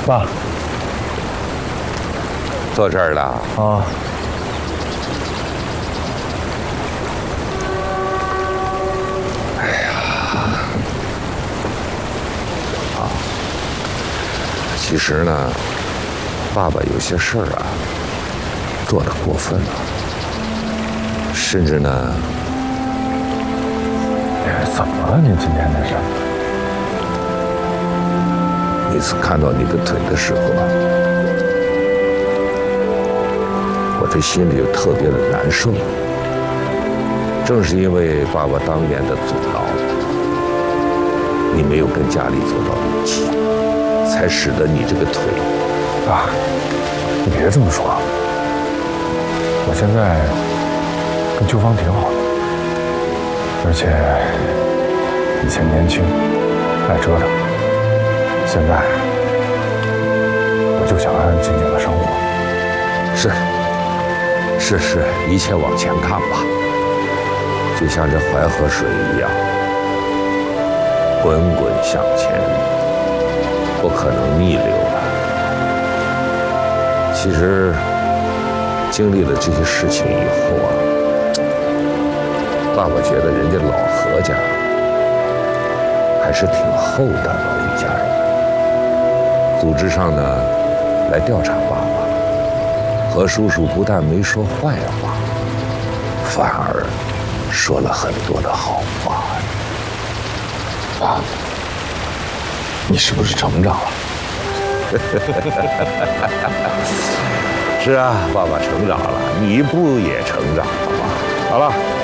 爸， 坐这儿了啊。 哎呀，啊，其实呢，爸爸有些事儿啊，做得过分了，甚至呢， 怎么了？您今天这是？ 每次看到你的腿的时候啊，我这心里就特别的难受。正是因为爸爸当年的阻挠，你没有跟家里走到一起，才使得你这个腿…… 爸，你别这么说，我现在跟秋芳挺好的，而且以前年轻爱折腾，现在我就想安安静静的生活。 是，一切往前看吧，就像这淮河水一样，滚滚向前，不可能逆流了。其实经历了这些事情以后啊，爸爸觉得人家老何家还是挺厚待老李家人的。组织上呢来调查爸爸，何叔叔不但没说坏话，反而说了很多的好话。 爸，你是不是成长了？ 是啊，爸爸成长了，你不也成长了吗？好了。